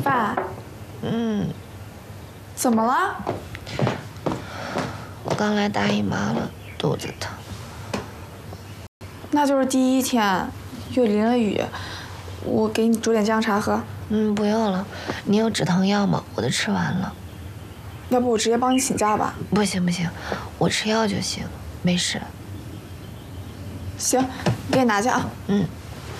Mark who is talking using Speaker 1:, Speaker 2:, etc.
Speaker 1: 饭？
Speaker 2: 嗯。
Speaker 1: 怎么了？
Speaker 2: 我刚来大姨妈了，肚子疼。
Speaker 1: 那就是第一天，又淋了雨。我给你煮点姜茶喝。
Speaker 2: 不用了。你有止疼药吗？我都吃完了。
Speaker 1: 要不我直接帮你请假吧？
Speaker 2: 不行不行，我吃药就行，没事。
Speaker 1: 行，给你拿去啊。
Speaker 2: 嗯。